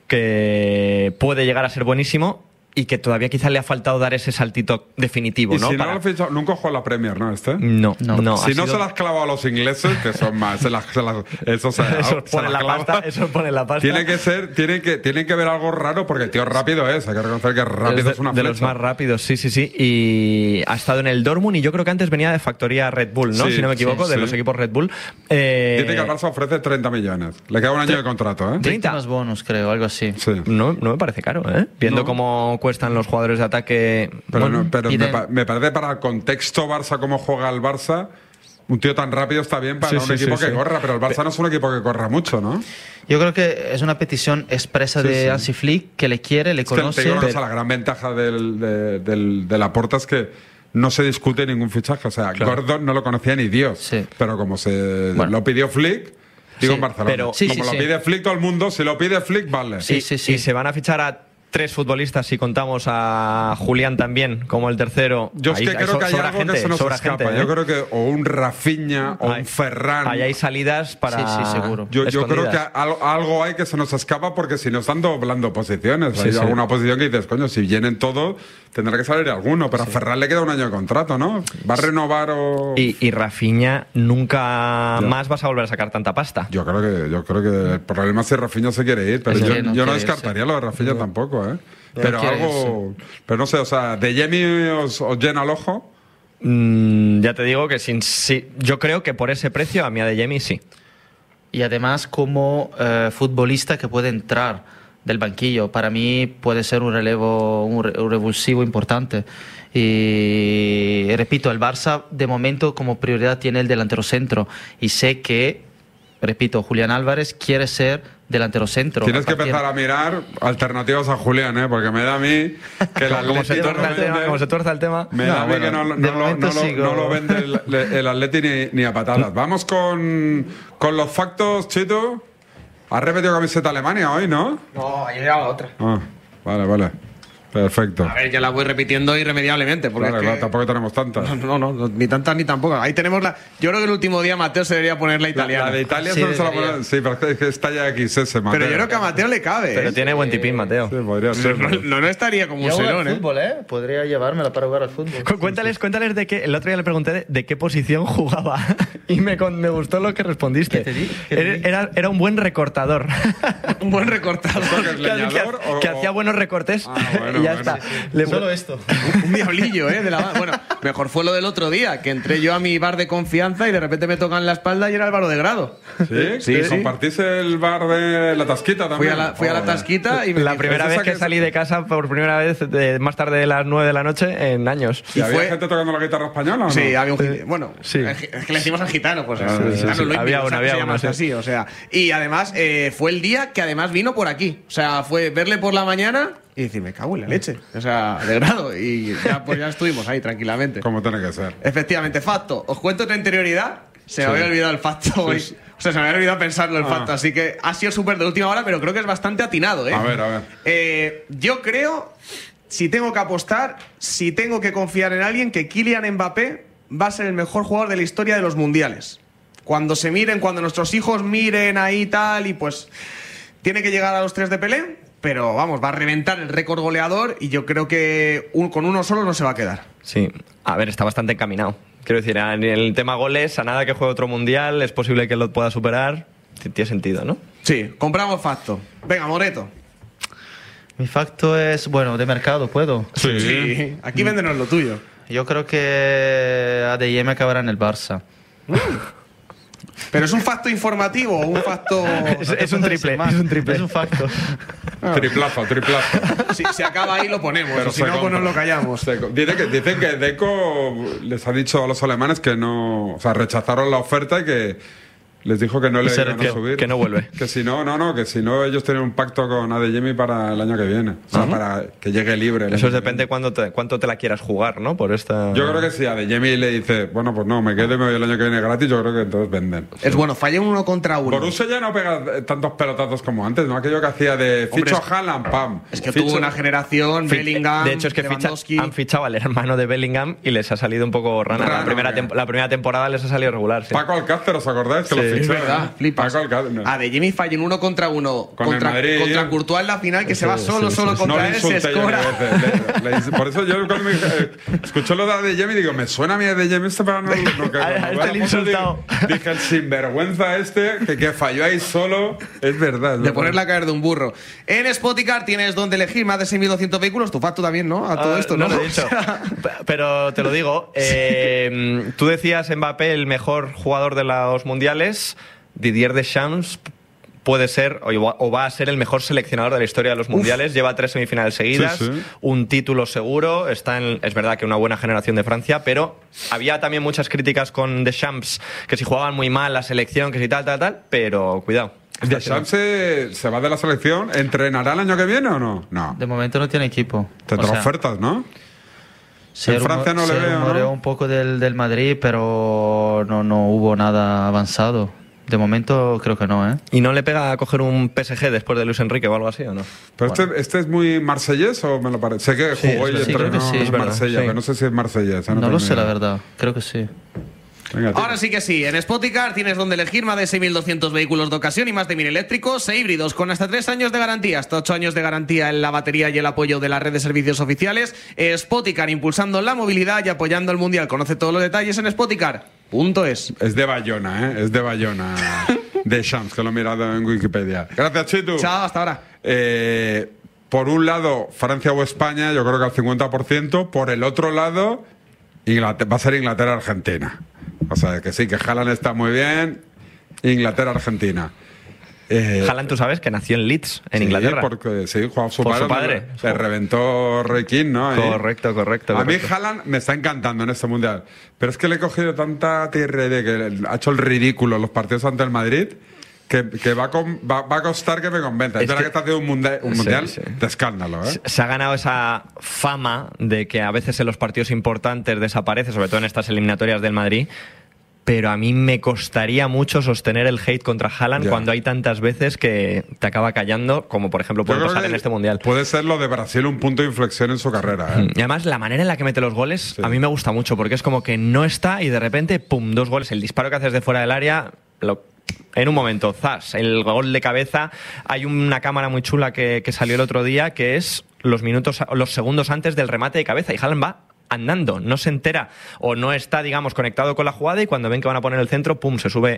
Speaker 2: que puede llegar a ser buenísimo y que todavía quizás le ha faltado dar ese saltito definitivo,
Speaker 1: Y
Speaker 2: ¿no?
Speaker 1: si
Speaker 2: Para-
Speaker 1: no lo has fichado, nunca jugó la Premier, ¿no? Este.
Speaker 2: No, no, no.
Speaker 1: Si
Speaker 2: ha
Speaker 1: no
Speaker 2: sido-
Speaker 1: se las clavado a los ingleses, que son más, se las, se las- eso se,
Speaker 2: Eso
Speaker 1: se
Speaker 2: pone
Speaker 1: las
Speaker 2: la
Speaker 1: clava.
Speaker 2: pasta, eso pone la pasta.
Speaker 1: Tiene que ser, tiene que, tiene que ver algo raro porque el tío rápido es, hay que reconocer que rápido
Speaker 2: Es de,
Speaker 1: es una
Speaker 2: de
Speaker 1: flecha.
Speaker 2: los más rápidos, sí, sí, sí. Y ha estado en el Dortmund y yo creo que antes venía de factoría Red Bull, ¿no?
Speaker 1: Sí,
Speaker 2: si no me equivoco,
Speaker 1: sí,
Speaker 2: de
Speaker 1: sí.
Speaker 2: los equipos Red Bull. Eh,
Speaker 1: Dice que el Barça ofrece treinta millones. Le queda un año de contrato, ¿eh?
Speaker 3: treinta más bonus, creo, algo así.
Speaker 1: Sí.
Speaker 2: No, no me parece caro, ¿eh? Viendo
Speaker 1: No.
Speaker 2: cómo cuestan los jugadores de ataque.
Speaker 1: Pero,
Speaker 2: bueno,
Speaker 1: no, pero me,
Speaker 3: piden-
Speaker 1: pa- me parece para el contexto Barça, cómo juega el Barça, un tío tan rápido está bien para
Speaker 2: Sí,
Speaker 1: un
Speaker 2: sí,
Speaker 1: equipo
Speaker 2: sí,
Speaker 1: que
Speaker 2: sí.
Speaker 1: corra, pero el Barça no es un equipo que corra mucho, ¿no?
Speaker 3: Yo creo que es una petición expresa
Speaker 1: Sí,
Speaker 3: de
Speaker 1: sí.
Speaker 3: Hansi Flick, que le quiere, le
Speaker 1: Es que te
Speaker 3: conoce.
Speaker 1: digo una cosa,
Speaker 3: pero-
Speaker 1: la gran ventaja del, de, del, de Laporta es que no se discute ningún fichaje. O sea,
Speaker 2: Claro.
Speaker 1: Gordon no lo conocía ni Dios.
Speaker 3: Sí.
Speaker 1: Pero como se
Speaker 3: Bueno.
Speaker 1: lo pidió Flick, digo
Speaker 3: Sí,
Speaker 1: en Barcelona.
Speaker 2: pero-
Speaker 3: Sí,
Speaker 1: como
Speaker 3: sí,
Speaker 1: lo
Speaker 3: sí.
Speaker 1: pide Flick todo el mundo, si lo pide Flick, vale.
Speaker 3: Sí,
Speaker 2: y,
Speaker 3: sí, sí.
Speaker 2: y se van a fichar a tres futbolistas si contamos a Julián también como el tercero.
Speaker 1: Yo es
Speaker 2: Ahí-
Speaker 1: que
Speaker 2: ahí
Speaker 1: creo
Speaker 2: so-
Speaker 1: que hay
Speaker 2: sobra
Speaker 1: algo
Speaker 2: gente,
Speaker 1: que se nos
Speaker 2: sobra
Speaker 1: escapa.
Speaker 2: gente, ¿eh?
Speaker 1: Yo creo que o un Rafinha o
Speaker 2: Ahí-
Speaker 1: un Ferran.
Speaker 2: Ahí hay salidas para.
Speaker 3: Sí, sí, seguro.
Speaker 1: Yo, yo creo que
Speaker 2: escondidas.
Speaker 1: al- algo hay que se nos escapa porque si no están doblando posiciones.
Speaker 2: Sí,
Speaker 1: hay
Speaker 2: sí.
Speaker 1: alguna posición que dices, coño, si vienen todos, tendrá que salir alguno. Pero a Ferran le queda un año de contrato, ¿no? ¿Va a renovar o...?
Speaker 2: Y, y Rafinha nunca
Speaker 1: Ya.
Speaker 2: más vas a volver a sacar tanta pasta.
Speaker 1: Yo creo que yo creo que el problema es si Rafinha se quiere ir, pero
Speaker 3: Es
Speaker 1: yo,
Speaker 3: que no
Speaker 1: yo no
Speaker 3: quiere
Speaker 1: descartaría
Speaker 3: irse.
Speaker 1: lo de Rafinha tampoco, ¿eh? Pero
Speaker 3: quiere
Speaker 1: algo, pero no sé, o sea, de Yemi os, os llena el ojo.
Speaker 2: Mm, ya te digo que sin, sí, yo creo que por ese precio a mí a De Jemi sí.
Speaker 3: Y además como eh, futbolista que puede entrar del banquillo, para mí puede ser un relevo, un, re- un revulsivo importante. Y repito, el Barça de momento como prioridad tiene el delantero centro, y sé que, repito, Julián Álvarez quiere ser delantero centro.
Speaker 1: Tienes que
Speaker 3: A partir-
Speaker 1: empezar a mirar alternativas a Julián, ¿eh? Porque me da a mí que el
Speaker 2: Como se,
Speaker 1: Atleti no
Speaker 2: tuerza
Speaker 1: lo
Speaker 2: el tema,
Speaker 1: vende.
Speaker 2: como se tuerza el tema.
Speaker 1: Me
Speaker 3: No,
Speaker 1: da a mí
Speaker 3: bueno,
Speaker 1: que no, lo-
Speaker 3: de
Speaker 1: no lo-
Speaker 3: momento
Speaker 1: no lo-
Speaker 3: sigo.
Speaker 1: no lo vende el, el Atleti ni, ni a patadas. Vamos con, con los factos, Chito. Has repetido camiseta Alemania hoy, ¿no?
Speaker 8: No, ayer era la otra.
Speaker 1: Ah, vale, vale. Perfecto.
Speaker 8: A ver, ya la voy repitiendo irremediablemente. Porque
Speaker 1: Claro,
Speaker 8: es que-
Speaker 1: claro, tampoco tenemos tantas.
Speaker 8: No, no, no, ni tantas ni tampoco. Ahí tenemos la. Yo creo que el último día Mateo se debería poner la
Speaker 1: La,
Speaker 8: italiana.
Speaker 1: la de Italia
Speaker 3: Sí,
Speaker 1: solo se la
Speaker 3: debería.
Speaker 1: pone. Sí, pero es que está ya X S, Mateo.
Speaker 8: Pero yo creo que a Mateo le cabe.
Speaker 2: Pero
Speaker 8: ¿eh?
Speaker 2: tiene buen tipín, Mateo.
Speaker 1: Sí, podría ser.
Speaker 8: No, no, no estaría como un
Speaker 3: Yo juego al
Speaker 8: selón, ¿eh?
Speaker 3: fútbol, ¿eh? Podría llevármela para jugar al fútbol.
Speaker 2: Cu- Cuéntales, cuéntales de qué. El otro día le pregunté de, de qué posición jugaba y me, con- me gustó lo que respondiste.
Speaker 3: ¿Qué te di? ¿Qué te
Speaker 2: Era,
Speaker 3: di?
Speaker 2: era, era un buen recortador.
Speaker 8: Un buen recortador.
Speaker 1: ¿Que es
Speaker 2: que,
Speaker 1: leñador
Speaker 2: que-
Speaker 1: o-
Speaker 2: que
Speaker 1: o-
Speaker 2: hacía buenos recortes
Speaker 1: Ah, bueno,
Speaker 2: y ya
Speaker 1: bueno.
Speaker 2: está. Le-
Speaker 3: Solo esto.
Speaker 8: Un diablillo, ¿eh? De la... Bueno, mejor fue lo del otro día, que entré yo a mi bar de confianza y de repente me tocan la espalda y era Álvaro de Grado.
Speaker 1: ¿Sí?
Speaker 8: Sí, sí.
Speaker 1: ¿Compartís el bar de la Tasquita también?
Speaker 8: Fui a la, fui a la
Speaker 1: Joder.
Speaker 8: tasquita y me
Speaker 2: la
Speaker 8: dijo,
Speaker 2: primera
Speaker 1: ¿es
Speaker 2: vez
Speaker 1: esa
Speaker 2: que
Speaker 1: que-
Speaker 2: salí de casa por primera vez de- más tarde de las nueve de la noche en años.
Speaker 1: ¿Y
Speaker 8: Y
Speaker 1: había
Speaker 8: fue-
Speaker 1: gente tocando la guitarra española o no?
Speaker 8: Sí, había un gil- Bueno,
Speaker 2: Sí.
Speaker 8: es que le decimos al gitano, pues
Speaker 1: Ah,
Speaker 8: es
Speaker 1: sí,
Speaker 8: gitano
Speaker 1: sí.
Speaker 8: Luis,
Speaker 2: Había
Speaker 8: o sea,
Speaker 2: uno,
Speaker 8: que
Speaker 2: había
Speaker 8: se llama
Speaker 2: uno, sí.
Speaker 8: así, o sea. Y además eh, fue el día que además vino por aquí. O sea, fue verle por la mañana y decir, me cago en la leche. O sea, de grado. Y ya, pues ya estuvimos ahí tranquilamente.
Speaker 1: Como tiene que ser.
Speaker 8: Efectivamente, facto. Os cuento otra interioridad. Se me
Speaker 1: Sí.
Speaker 8: había olvidado el facto hoy.
Speaker 1: Sí.
Speaker 8: O sea, se me había olvidado pensarlo el
Speaker 1: Ah.
Speaker 8: facto. Así que ha sido súper de última hora, pero creo que es bastante atinado, ¿eh?
Speaker 1: A ver, a ver.
Speaker 8: Eh, yo creo, si tengo que apostar, si tengo que confiar en alguien, que Kylian Mbappé va a ser el mejor jugador de la historia de los mundiales. Cuando se miren, cuando nuestros hijos miren ahí tal, y pues tiene que llegar a los tres de Pelé, pero vamos, va a reventar el récord goleador y yo creo que un- con uno solo no se va a quedar.
Speaker 2: Sí, a ver, está bastante encaminado. Quiero decir, en el tema goles, a nada que juegue otro mundial, es posible que lo pueda superar. T- Tiene sentido, ¿no?
Speaker 8: Sí, compramos facto. Venga, Moreto.
Speaker 3: Mi facto es, bueno, de mercado, ¿puedo?
Speaker 8: Sí. Aquí véndenos lo tuyo.
Speaker 3: Yo creo que A D M acabará en el Barça.
Speaker 8: ¿Pero es un facto informativo o un facto...?
Speaker 2: Es, es un triple, es un triple.
Speaker 3: Es un facto.
Speaker 1: Triplazo, triplazo.
Speaker 8: Si se acaba ahí lo ponemos,
Speaker 1: Pero
Speaker 8: o si
Speaker 1: se
Speaker 8: no, pues nos
Speaker 1: compra.
Speaker 8: lo callamos.
Speaker 1: Se co- Dice que, dicen que Deco les ha dicho a los alemanes que no. O sea, rechazaron la oferta y que les dijo que no le
Speaker 2: Se
Speaker 1: iban a
Speaker 2: retiró,
Speaker 1: subir.
Speaker 2: que no vuelve.
Speaker 1: Que si no, no, no, que si no, ellos tienen un pacto con Adeyemi para el año que viene. O sea, para que llegue libre. el
Speaker 2: Eso
Speaker 1: año que
Speaker 2: depende cuánto te, cuánto te la quieras jugar, ¿no? Por esta...
Speaker 1: viene. Yo creo que si Adeyemi le dice, bueno, pues no, me quedo y me voy el año que viene gratis, yo creo que entonces venden.
Speaker 8: Es bueno, fallé uno contra uno.
Speaker 1: Borussia ya no pega eh, tantos pelotazos como antes, ¿no? Aquello que hacía de
Speaker 8: Hombre,
Speaker 1: ficho
Speaker 8: es-
Speaker 1: a Haaland, pam.
Speaker 8: Es que
Speaker 1: Ficho-
Speaker 8: tuvo una generación,
Speaker 2: Fi-
Speaker 8: Bellingham,
Speaker 2: De hecho, es que ficha-
Speaker 8: Lewandowski.
Speaker 2: han fichado al hermano de Bellingham y les ha salido un poco rana.
Speaker 1: Raro,
Speaker 2: la, primera
Speaker 1: ¿eh?
Speaker 2: tem- la primera temporada les ha salido regular. Sí.
Speaker 1: Paco Alcácer, ¿os acordáis? Que
Speaker 2: Sí.
Speaker 1: lo
Speaker 2: Es
Speaker 1: fichó.
Speaker 8: verdad,
Speaker 1: ¿eh?
Speaker 8: flipas.
Speaker 1: Paco Alcácer. no.
Speaker 8: A De Jimmy falla en uno contra uno
Speaker 1: Con el
Speaker 8: contra,
Speaker 1: Madrid.
Speaker 8: contra Courtois en la final, que se va
Speaker 2: Sí,
Speaker 8: solo,
Speaker 2: sí,
Speaker 8: solo
Speaker 2: sí, sí.
Speaker 8: contra
Speaker 1: No le
Speaker 8: él, se
Speaker 1: insulté yo ni
Speaker 8: escora.
Speaker 1: veces. Le- le- por eso yo cuando me eh, escuché lo de Adeyemi digo, me suena a mí Adeyemi este para no, no que
Speaker 2: A- a
Speaker 1: cuando
Speaker 2: este
Speaker 1: vea
Speaker 2: le
Speaker 1: la foto
Speaker 2: insultado.
Speaker 1: Dije, dije, el sinvergüenza este que, que falló ahí solo. Es verdad. es
Speaker 8: De
Speaker 1: verdad.
Speaker 8: ponerla a caer de un burro. En Spoticar tienes donde elegir más de seis mil doscientos vehículos. Tu facto también, ¿no? A todo
Speaker 2: Ah,
Speaker 8: esto, ¿no?
Speaker 2: lo he dicho. P- Pero te lo digo. eh, tú decías Mbappé el mejor jugador de los mundiales. Didier Deschamps puede ser o iba- o va a ser el mejor seleccionador de la historia de los mundiales. Lleva tres semifinales seguidas,
Speaker 1: Sí, sí.
Speaker 2: un título seguro. Está en, es verdad que una buena generación de Francia, pero había también muchas críticas con Deschamps, que si jugaban muy mal la selección, que si tal, tal, tal. Pero cuidado.
Speaker 1: ¿Deschamps se, se va de la selección? ¿Entrenará el año que viene o no? No.
Speaker 3: De momento no tiene equipo.
Speaker 1: Tendrá
Speaker 3: O sea,
Speaker 1: ofertas, ¿no?
Speaker 3: se
Speaker 1: en Francia no le
Speaker 3: se
Speaker 1: veo, ¿no?
Speaker 3: rumoreó un poco del, del Madrid, pero no, no hubo nada avanzado. De momento creo que no, ¿eh?
Speaker 2: ¿Y no le pega a coger un P S G después de Luis Enrique o algo así o no?
Speaker 1: ¿Pero este, este es muy marsellés o me lo parece? Sé que
Speaker 2: Sí,
Speaker 1: jugó
Speaker 2: es
Speaker 1: y
Speaker 2: verdad.
Speaker 3: Sí, creo que
Speaker 1: entrenó
Speaker 3: sí,
Speaker 1: en
Speaker 3: es verdad,
Speaker 1: Marsella,
Speaker 2: sí.
Speaker 1: pero no sé si es marsellés. ¿eh?
Speaker 3: No
Speaker 1: tengo
Speaker 3: lo
Speaker 1: ni
Speaker 3: sé, la
Speaker 1: idea.
Speaker 3: verdad. Creo que sí.
Speaker 1: Venga, tío.
Speaker 8: Ahora sí que sí, en Spoticar tienes donde elegir más de seis mil doscientos vehículos de ocasión y más de mil eléctricos e híbridos con hasta tres años de garantía, hasta ocho años de garantía en la batería y el apoyo de la red de servicios oficiales. Spoticar, impulsando la movilidad y apoyando el mundial. Conoce todos los detalles en spoticar punto es.
Speaker 1: Es de Bayona, ¿eh? Es de Bayona. De Shams, que lo he mirado en Wikipedia. Gracias, Chitu.
Speaker 8: Chao, hasta ahora.
Speaker 1: Eh, por un lado, Francia o España, yo creo que al cincuenta por ciento. Por el otro lado, Inglaterra, va a ser Inglaterra-Argentina. O sea, que sí, que Haaland está muy bien. Inglaterra-Argentina. Eh,
Speaker 2: Haaland, tú sabes que nació en Leeds, en
Speaker 1: sí,
Speaker 2: Inglaterra.
Speaker 1: porque sí, jugaba su
Speaker 2: Por
Speaker 1: padre.
Speaker 2: su padre.
Speaker 1: Le, le reventó Roy Keane, ¿no? Ahí.
Speaker 2: Correcto, correcto.
Speaker 1: A mí
Speaker 2: correcto.
Speaker 1: Haaland me está encantando en este mundial. Pero es que le he cogido tanta tierra de que ha hecho el ridículo en los partidos ante el Madrid que, que va, a con- va, va a costar que me convenza. Es,
Speaker 2: Es
Speaker 1: verdad
Speaker 2: que-
Speaker 1: que está haciendo un mundial, un
Speaker 2: Sí,
Speaker 1: mundial
Speaker 2: sí.
Speaker 1: de escándalo, ¿eh?
Speaker 2: Se ha ganado esa fama de que a veces en los partidos importantes desaparece, sobre todo en estas eliminatorias del Madrid. Pero a mí me costaría mucho sostener el hate contra Haaland
Speaker 1: Ya.
Speaker 2: cuando hay tantas veces que te acaba callando, como por ejemplo
Speaker 1: Yo
Speaker 2: puede
Speaker 1: creo
Speaker 2: pasar
Speaker 1: que
Speaker 2: en este mundial.
Speaker 1: Puede ser lo de Brasil un punto de inflexión en su carrera, ¿eh?
Speaker 2: Y además la manera en la que mete los goles
Speaker 1: Sí.
Speaker 2: a mí me gusta mucho porque es como que no está y de repente, pum, dos goles. El disparo que haces de fuera del área, lo- en un momento, zas, el gol de cabeza. Hay una cámara muy chula que, que salió el otro día que es los minutos, los segundos antes del remate de cabeza y Haaland va andando, no se entera o no está, digamos, conectado con la jugada y cuando ven que van a poner el centro, pum, se sube